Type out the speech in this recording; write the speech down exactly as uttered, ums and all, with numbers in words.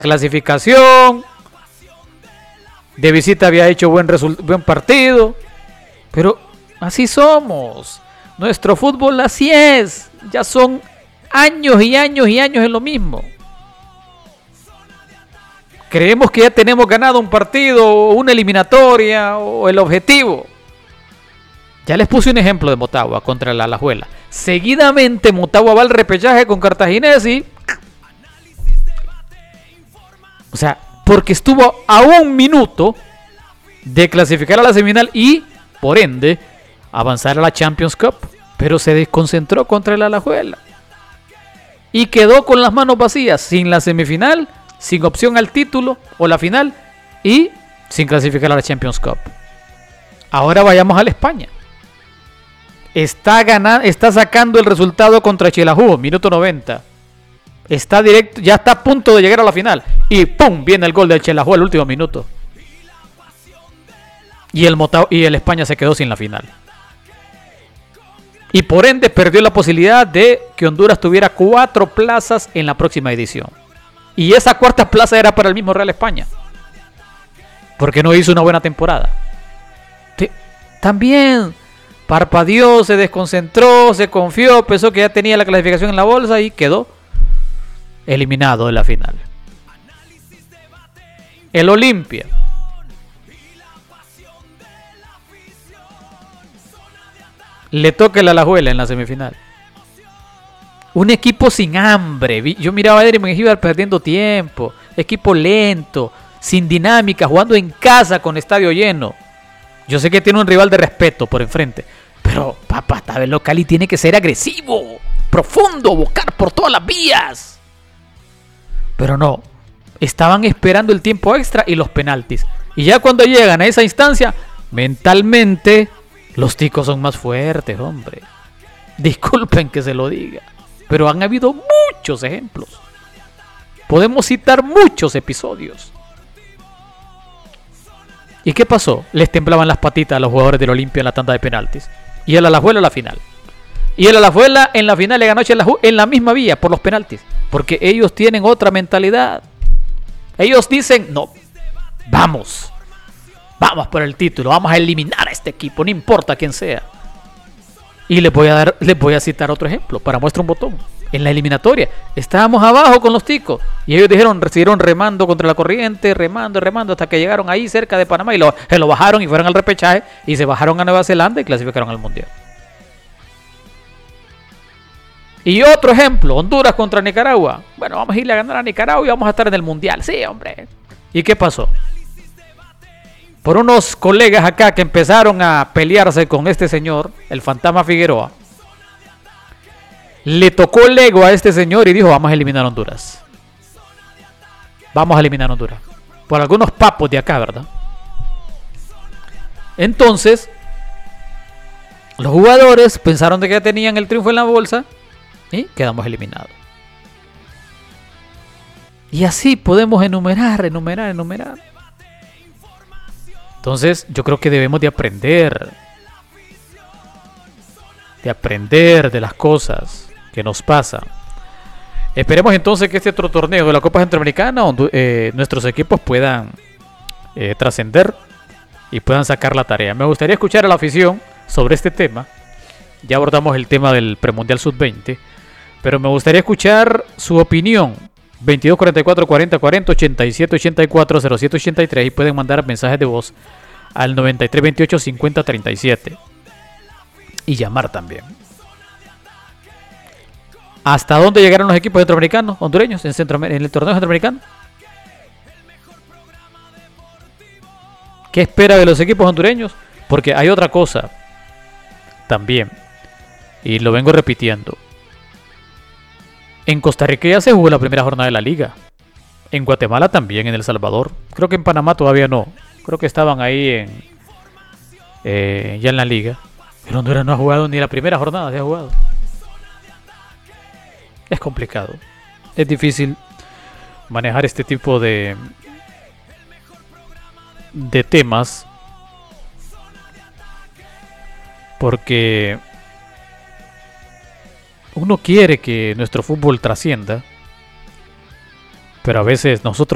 clasificación, de visita había hecho buen, buen partido, pero así somos, nuestro fútbol así es, ya son años y años y años en lo mismo. Creemos que ya tenemos ganado un partido, una eliminatoria o el objetivo. Ya les puse un ejemplo de Motagua contra la Alajuela. Seguidamente Motagua va al repechaje con Cartaginés. O sea, porque estuvo a un minuto de clasificar a la semifinal y, por ende, avanzar a la Champions Cup. Pero se desconcentró contra el Alajuela. Y quedó con las manos vacías, sin la semifinal, sin opción al título o la final y sin clasificar a la Champions Cup. Ahora vayamos a la España. Está ganando, está sacando el resultado contra Xelajú, minuto noventa. Está directo, ya está a punto de llegar a la final. Y ¡pum! Viene el gol del Xelajú al último minuto. Y el, Mota, y el España se quedó sin la final. Y por ende perdió la posibilidad de que Honduras tuviera cuatro plazas en la próxima edición. Y esa cuarta plaza era para el mismo Real España. Porque no hizo una buena temporada. También parpadeó, se desconcentró, se confió, pensó que ya tenía la clasificación en la bolsa y quedó eliminado de la final. El Olimpia. Le toca el Alajuela en la semifinal. Un equipo sin hambre. Yo miraba a Edwin Mengíbar perdiendo tiempo. Equipo lento, sin dinámica, jugando en casa con estadio lleno. Yo sé que tiene un rival de respeto por enfrente. Pero, papá, esta vez Locali tiene que ser agresivo, profundo, buscar por todas las vías. Pero no. Estaban esperando el tiempo extra y los penaltis. Y ya cuando llegan a esa instancia, mentalmente, los ticos son más fuertes, hombre. Disculpen que se lo diga. Pero han habido muchos ejemplos. Podemos citar muchos episodios. ¿Y qué pasó? Les temblaban las patitas a los jugadores del Olimpia en la tanda de penaltis. Y el Alajuela en la final. Y el Alajuela en la final le ganó en la misma vía por los penaltis. Porque ellos tienen otra mentalidad. Ellos dicen, no, vamos. Vamos por el título. Vamos a eliminar a este equipo. No importa quién sea. Y les voy a dar, les voy a citar otro ejemplo para muestra un botón. En la eliminatoria estábamos abajo con los ticos y ellos dijeron, siguieron remando contra la corriente, remando, remando hasta que llegaron ahí cerca de Panamá y lo, se lo bajaron y fueron al repechaje y se bajaron a Nueva Zelanda y clasificaron al mundial. Y otro ejemplo, Honduras contra Nicaragua. Bueno, vamos a irle a ganar a Nicaragua y vamos a estar en el mundial. Sí, hombre. ¿Y qué pasó? Por unos colegas acá que empezaron a pelearse con este señor, el Fantasma Figueroa, le tocó el ego a este señor y dijo, vamos a eliminar a Honduras. Vamos a eliminar a Honduras. Por algunos papos de acá, ¿verdad? Entonces, los jugadores pensaron de que ya tenían el triunfo en la bolsa y quedamos eliminados. Y así podemos enumerar, enumerar, enumerar. Entonces, yo creo que debemos de aprender. De aprender de las cosas que nos pasan. Esperemos entonces que este otro torneo de la Copa Centroamericana, donde eh, nuestros equipos puedan eh, trascender y puedan sacar la tarea. Me gustaría escuchar a la afición sobre este tema. Ya abordamos el tema del premundial sub veinte, pero me gustaría escuchar su opinión. veintidós cuarenta y cuatro cuarenta cuarenta ochenta y siete ochenta y cuatro cero siete ochenta y tres y pueden mandar mensajes de voz al noventa y tres veintiocho cincuenta treinta y siete y llamar también. ¿Hasta dónde llegaron los equipos centroamericanos, hondureños, en, centro, en el torneo centroamericano? ¿Qué espera de los equipos hondureños? Porque hay otra cosa también, y lo vengo repitiendo. En Costa Rica ya se jugó la primera jornada de la liga. En Guatemala también, en El Salvador. Creo que en Panamá todavía no. Creo que estaban ahí en eh, ya en la liga. Pero Honduras no ha jugado ni la primera jornada, se ha jugado. Es complicado. Es difícil manejar este tipo de de temas porque uno quiere que nuestro fútbol trascienda, pero a veces nosotros